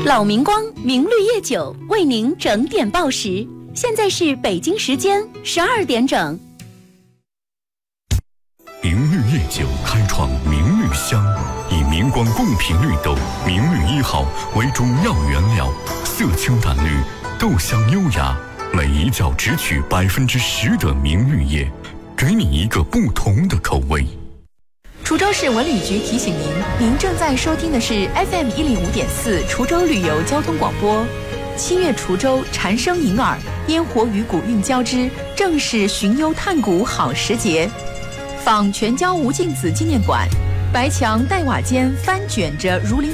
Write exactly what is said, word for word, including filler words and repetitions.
老明光明绿叶酒为您整点报时，现在是北京时间十二点整。 明绿叶酒开创明绿香，以明光贡品绿豆明绿一号为主要原料，色清淡绿，豆香优雅，每一角只取百分之十的明绿叶，给你一个不同的口味。 滁州市文旅局提醒您，您正在收听的是 F M 一零五点四滁州旅游交通广播。七月滁州蝉声迎耳，烟火与古韵交织，正是寻幽探古好时节。仿全椒吴敬梓纪念馆，白墙黛瓦间翻卷着如临